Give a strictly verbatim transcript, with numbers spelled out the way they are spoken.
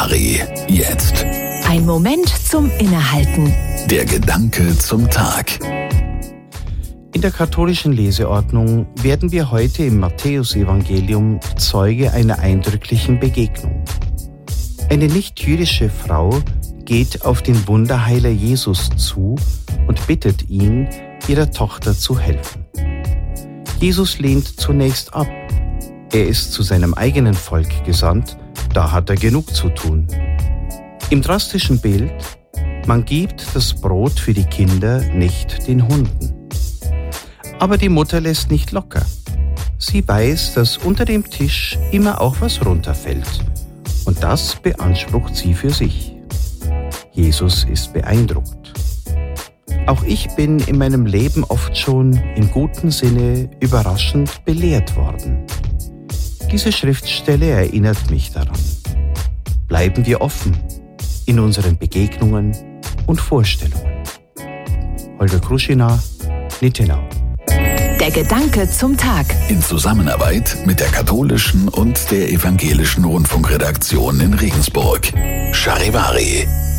Charivari, jetzt. Ein Moment zum Innehalten. Der Gedanke zum Tag. In der katholischen Leseordnung werden wir heute im Matthäusevangelium Zeuge einer eindrücklichen Begegnung. Eine nichtjüdische Frau geht auf den Wunderheiler Jesus zu und bittet ihn, ihrer Tochter zu helfen. Jesus lehnt zunächst ab. Er ist zu seinem eigenen Volk gesandt, da hat er genug zu tun. Im drastischen Bild: man gibt das Brot für die Kinder nicht den Hunden. Aber die Mutter lässt nicht locker. Sie weiß, dass unter dem Tisch immer auch was runterfällt. Und das beansprucht sie für sich. Jesus ist beeindruckt. Auch ich bin in meinem Leben oft schon im guten Sinne überraschend belehrt worden. Diese Schriftstelle erinnert mich daran. Bleiben wir offen in unseren Begegnungen und Vorstellungen. Holger Kruschina, Nittenau. Der Gedanke zum Tag. In Zusammenarbeit mit der katholischen und der evangelischen Rundfunkredaktion in Regensburg. Charivari.